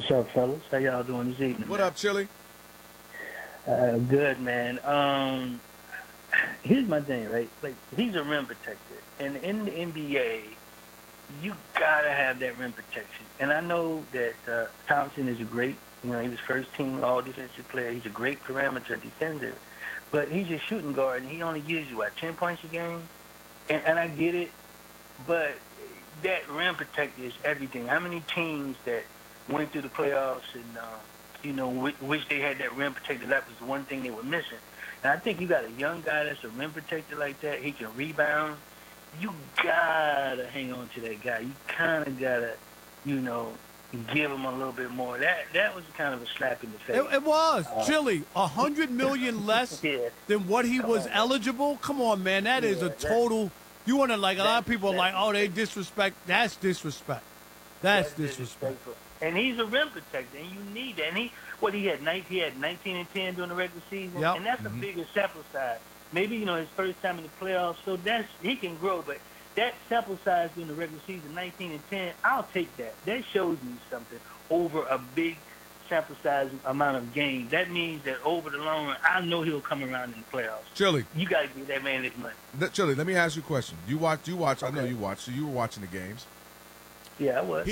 What's up, fellas? How y'all doing this evening? What Man? up, Chili? Good, man. Here's my thing, right? Like, he's a rim protector, and in the NBA, you gotta have that rim protection. And I know that Thompson is a great, he was first team all defensive player. He's a great perimeter defender, but he's a shooting guard, and he only gives you 10 points a game. And I get it, but that rim protector is everything. How many teams that went through the playoffs and wish they had that rim protector? That was the one thing they were missing. And I think you got a young guy that's a rim protector like that. He can rebound. You gotta hang on to that guy. You kind of gotta, give him a little bit more. That was kind of a slap in the face. It was Chili, $100 million less Yeah. than what he was eligible. Come on, man, that is a total. You want to a lot of people are like, oh, they disrespect. That's disrespect. That's disrespect. And he's a rim protector, and you need that. And he had 19 and 10 during the regular season, Yep. and that's a bigger sample size. Maybe his first time in the playoffs, so he can grow. But that sample size during the regular season, 19 and 10, I'll take that. That shows me something over a big sample size amount of games. That means that over the long run, I know he'll come around in the playoffs. Chili. You got to give that man his money. Chili, let me ask you a question. You watch. Okay. I know you watch. So you were watching the games. Yeah, I was.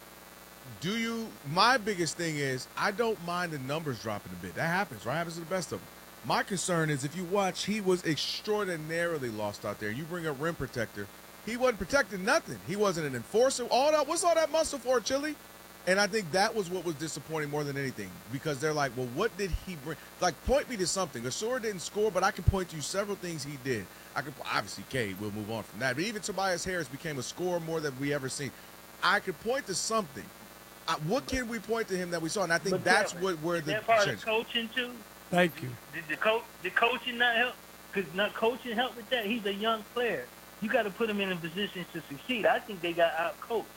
My biggest thing is I don't mind the numbers dropping a bit. That happens, right? Happens to the best of them. My concern is if you watch, he was extraordinarily lost out there. You bring a rim protector. He wasn't protecting nothing. He wasn't an enforcer. What's all that muscle for, Chili? And I think that was what was disappointing more than anything because they're like, well, what did he bring? Like, point me to something. Asura didn't score, but I can point to you several things he did. Obviously, Cade, we'll move on from that. But even Tobias Harris became a scorer more than we ever seen. I could point to something. What can we point to him that we saw? And I think But that's Kevin, where the that part change. of coaching too. Thank you. Did coaching not help? Because not coaching help with that. He's a young player. You got to put him in a position to succeed. I think they got out coached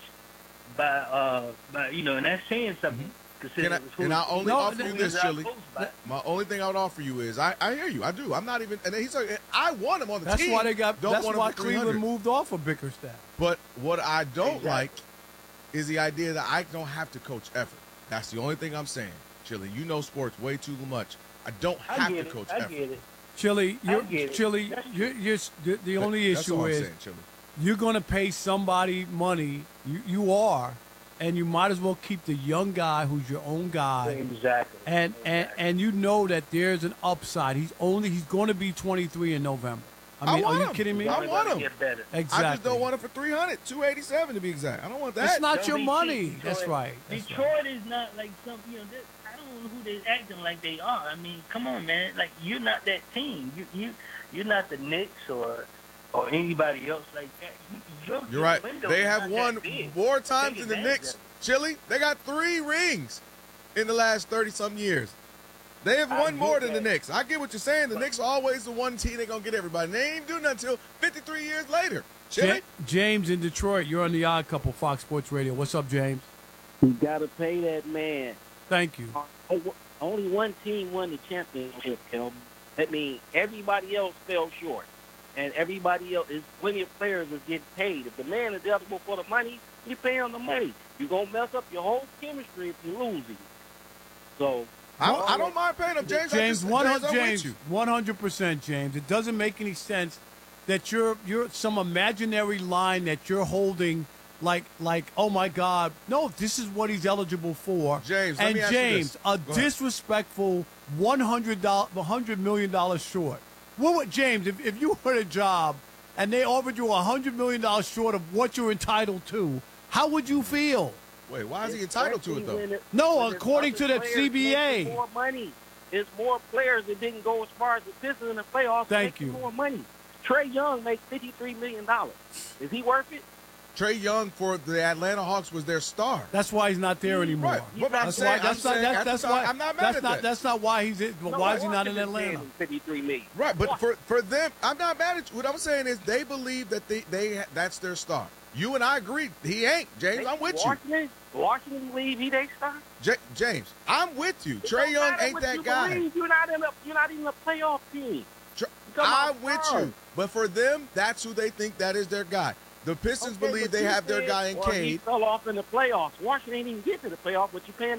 by and that's saying something. And I only offer you this, Chili. My only thing I would offer you is I hear you. I do. I'm not even. And he's like, I want him on the That's team. why they got. Don't That's want him why for 300. Cleveland moved off of Bickerstaff. But what I don't Exactly. like is the idea that I don't have to coach effort. That's the only thing I'm saying, Chili. You know sports way too much. I don't have to coach effort. I get it. Chili, I get it. Chili, the only That's issue all I'm is saying, Chili. you're going to pay somebody money. You are, and you might as well keep the young guy who's your own guy. Exactly. And you know that there's an upside. He's going to be 23 in November. I mean, want are you him. kidding me? I want him. Get better. Exactly. I just don't want it for 300, 287 to be exact. I don't want that. It's not Don't your be money. cheap, That's Detroit. right. That's Detroit right. is not like some. I don't know who they're acting like they are. I mean, come on, man. Like you're not that team. You're not the Knicks or anybody else like that. You're right. window They is have not won that big. more times Take than the advantage Knicks. of it. Chili, they got 3 rings in the last 30-some years. They have I won more get than the that. Knicks. I get what you're saying. The Knicks are always the one team they're going to get everybody. They ain't do nothing until 53 years later. Chili? James in Detroit, you're on the Odd Couple, Fox Sports Radio. What's up, James? You got to pay that man. Thank you. Only one team won the championship, Kelvin. That means everybody else fell short. And everybody else, is plenty of players is getting paid. If the man is eligible for the money, you pay him the money. You're going to mess up your whole chemistry if you lose him. So I don't mind paying them, James. James, I'm with you. 100%, James. It doesn't make any sense that you're some imaginary line that you're holding like oh my God, no, this is what he's eligible for. James, let and me ask you James, this. a Go ahead. disrespectful $100 million short. What would James if you were at a job and they offered you $100 million short of what you're entitled to? How would you feel? Wait, why is he entitled to it, though? No, when according other to the players CBA. making more money. There's more players that didn't go as far as the Pistons in the playoffs. Thank making you. more money. Trey Young makes $53 million. Is he worth it? Trey Young for the Atlanta Hawks was their star. That's why he's not there anymore. Right. But I'm That's saying, why. That's why. I'm not mad at that. That's not why he's. Why is he not in Atlanta? $53 million. Right, but for them, I'm not mad at you. What I'm saying is they believe that they that's their star. You and I agree. He ain't, James. I'm with you. Washington believe he they star. James, I'm with you. It Trey don't Young matter ain't what that you guy. believe. You're not in a playoff team. I'm with you. But for them, that's who they think that is their guy. The Pistons believe they have their guy in He Cade. fell off in the playoffs. Washington ain't even get to the playoffs, but you paying